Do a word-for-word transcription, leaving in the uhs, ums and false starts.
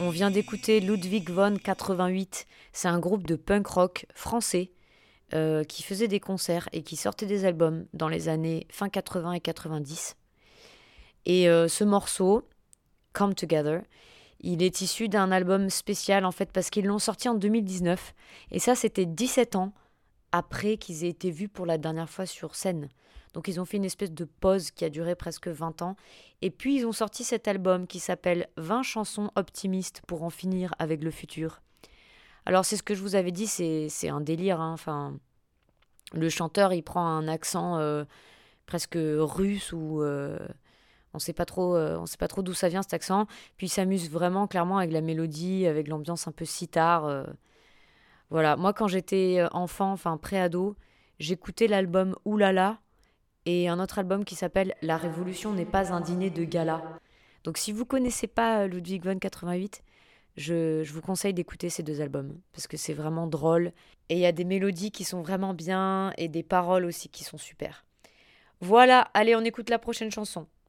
On vient d'écouter Ludwig von quatre-vingt-huit. C'est un groupe de punk rock français euh, qui faisait des concerts et qui sortait des albums dans les années fin quatre-vingts et quatre-vingt-dix. Et euh, ce morceau, Come Together, il est issu d'un album spécial en fait parce qu'ils l'ont sorti en deux mille dix-neuf. Et ça, c'était dix-sept ans après qu'ils aient été vus pour la dernière fois sur scène. Donc ils ont fait une espèce de pause qui a duré presque vingt ans. Et puis ils ont sorti cet album qui s'appelle vingt chansons optimistes pour en finir avec le futur. Alors c'est ce que je vous avais dit, c'est, c'est un délire. Hein. Enfin, le chanteur, il prend un accent euh, presque russe ou... Euh, on sait pas trop, euh, on sait pas trop d'où ça vient cet accent. Puis il s'amuse vraiment clairement avec la mélodie, avec l'ambiance un peu sitar. Euh, voilà, moi quand j'étais euh, enfant, enfin pré-ado, j'écoutais l'album Oulala et un autre album qui s'appelle La Révolution n'est pas un dîner de gala. Donc si vous connaissez pas euh, Ludwig von quatre-vingt-huit, je, je vous conseille d'écouter ces deux albums parce que c'est vraiment drôle et il y a des mélodies qui sont vraiment bien et des paroles aussi qui sont super. Voilà, allez on écoute la prochaine chanson.